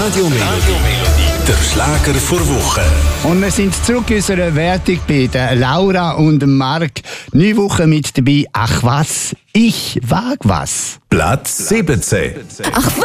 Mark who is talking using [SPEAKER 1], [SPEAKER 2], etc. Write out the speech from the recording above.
[SPEAKER 1] Radio Melodie, der Schlager vor Woche.
[SPEAKER 2] Und wir sind zurück in unserer Wertung bei der Laura und dem Marc. 9 Wochen mit dabei. Ach was, ich wag was.
[SPEAKER 1] Platz 17.
[SPEAKER 3] Ach